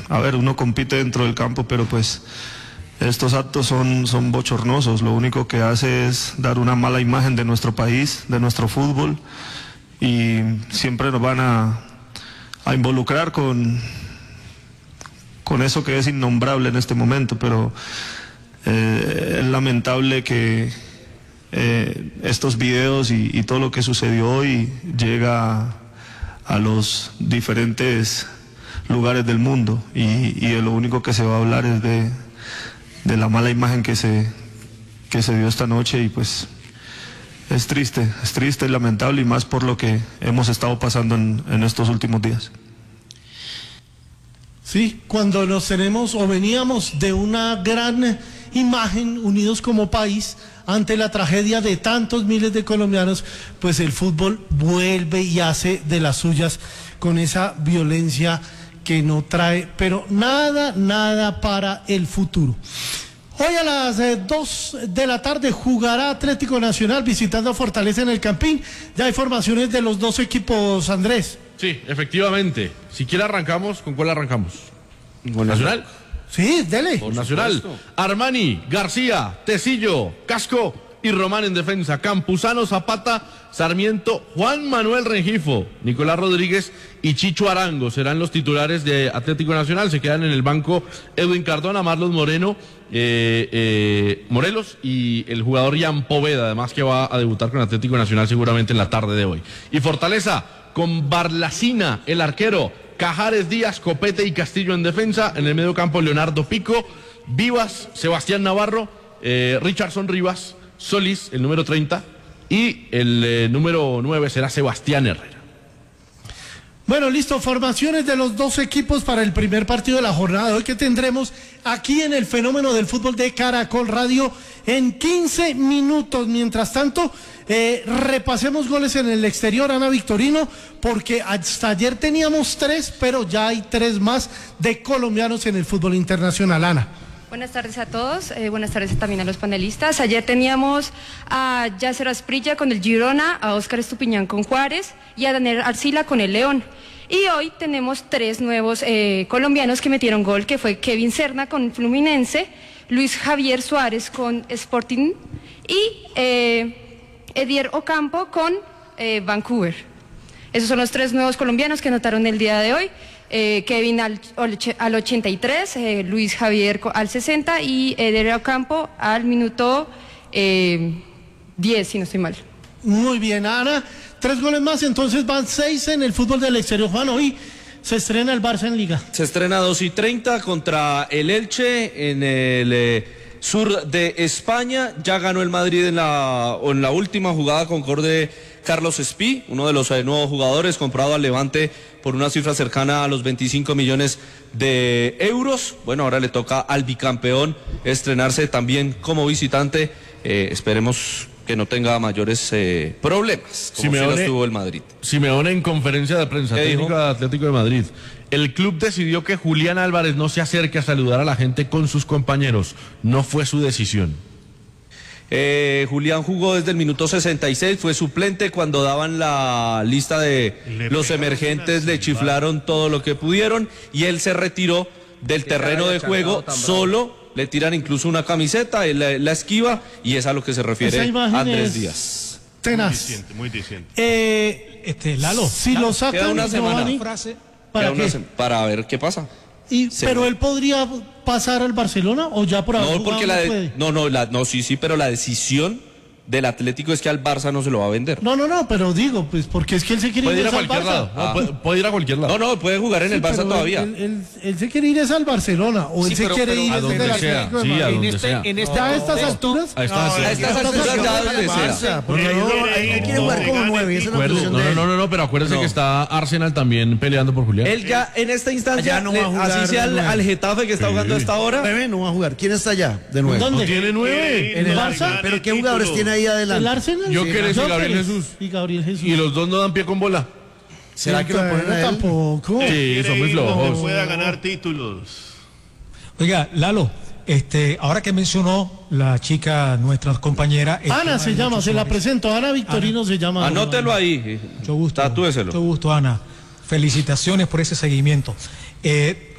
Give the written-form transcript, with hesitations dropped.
a ver, uno compite dentro del campo, pero pues estos actos son bochornosos. Lo único que hace es dar una mala imagen de nuestro país, de nuestro fútbol, y siempre nos van a involucrar con eso que es innombrable en este momento, pero es lamentable que estos videos y todo lo que sucedió hoy llega a los diferentes lugares del mundo, y lo único que se va a hablar es de la mala imagen que se dio esta noche, y pues es triste, es lamentable, y más por lo que hemos estado pasando en estos últimos días. Sí, cuando nos tenemos o veníamos de una gran imagen unidos como país ante la tragedia de tantos miles de colombianos, pues el fútbol vuelve y hace de las suyas con esa violencia que no trae, pero nada para el futuro. Hoy a las 2 de la tarde jugará Atlético Nacional visitando a Fortaleza en el Campín. Ya hay formaciones de los dos equipos, Andrés. Sí, efectivamente. Si quiere arrancamos, ¿con cuál arrancamos? ¿Con Nacional? Sí, dele. Por Nacional. Armani, García, Tecillo, Casco y Román en defensa. Campuzano, Zapata, Sarmiento, Juan Manuel Rengifo, Nicolás Rodríguez y Chicho Arango serán los titulares de Atlético Nacional. Se quedan en el banco Edwin Cardona, Marlon Moreno, Morelos y el jugador Jan Poveda, además que va a debutar con Atlético Nacional seguramente en la tarde de hoy. Y Fortaleza con Barlacina, el arquero, Cajares, Díaz, Copete y Castillo en defensa. En el medio campo Leonardo Pico, Vivas, Sebastián Navarro, Richardson Rivas, Solís, el número 30, y el número 9 será Sebastián Herrera. Bueno, listo, formaciones de los dos equipos para el primer partido de la jornada de hoy que tendremos aquí en el Fenómeno del Fútbol de Caracol Radio en 15 minutos. Mientras tanto, repasemos goles en el exterior, Ana Victorino, porque hasta ayer teníamos 3, pero ya hay 3 más de colombianos en el fútbol internacional. Ana. Buenas tardes a todos, buenas tardes también a los panelistas. Ayer teníamos a Yasser Asprilla con el Girona, a Óscar Estupiñán con Juárez y a Daniel Arcila con el León. Y hoy tenemos 3 nuevos colombianos que metieron gol, que fue Kevin Serna con Fluminense, Luis Javier Suárez con Sporting y Edier Ocampo con Vancouver. Esos son los 3 nuevos colombianos que anotaron el día de hoy. Kevin al 83, Luis Javier al 60 y Edier Ocampo al minuto 10, si no estoy mal. Muy bien, Ana. 3 goles más, entonces van 6 en el fútbol del exterior. Juan, hoy se estrena el Barça en Liga. Se estrena 2:30 contra el Elche en el sur de España. Ya ganó el Madrid en la última jugada con gol de Carlos Espí, uno de los nuevos jugadores, comprado al Levante por una cifra cercana a los 25 millones de euros. Bueno, ahora le toca al bicampeón estrenarse también como visitante. Esperemos que no tenga mayores problemas, como si los tuvo el Madrid. Simeone en conferencia de prensa técnica de Atlético de Madrid. El club decidió que Julián Álvarez no se acerque a saludar a la gente con sus compañeros. No fue su decisión. Julián jugó desde el minuto 66, fue suplente cuando daban la lista de los emergentes, le chiflaron todo lo que pudieron y él se retiró del terreno de juego solo. Le tiran incluso una camiseta, él la esquiva y es a lo que se refiere Andrés Díaz. Tenaz. Muy diciente. Lalo, si lo sacan, queda una semana. ¿Para ver qué pasa. Pero él podría pasar al Barcelona o ya por ahora. No, porque pero la decisión del Atlético es que al Barça no se lo va a vender. No, pero digo, pues porque es que él se quiere ir a al cualquier Barça. lado. Puede ir a cualquier lado. No, puede jugar en el Barça todavía. Él se quiere ir es al Barcelona o él se quiere ir a donde sea. Sí, a donde sea. ¿A estas alturas? A estas alturas ya donde sea. Porque él quiere jugar como 9 y esa es la posición de él. No, pero acuérdense que está Arsenal también peleando por Julián. Él ya en esta instancia, no va a jugar, así sea al Getafe que está jugando hasta ahora. 9 no va a jugar. ¿Quién está allá de 9? ¿Dónde? No tiene 9. ¿En el Barça? ¿Pero qué jugadores tiene ahí adelante? ¿El Arsenal? Gyökeres y Gabriel Jesús. Y los dos no dan pie con bola. ¿Será que lo ponen a él? Tampoco. Sí, son muy flojos. Que pueda ganar títulos. Oiga, Lalo, ahora que mencionó la chica, nuestra compañera... Ana se llama, se la presento. Ana Victorino se llama. Anótelo ahí. Mucho gusto. Tatúeselo. Mucho gusto, Ana. Felicitaciones por ese seguimiento.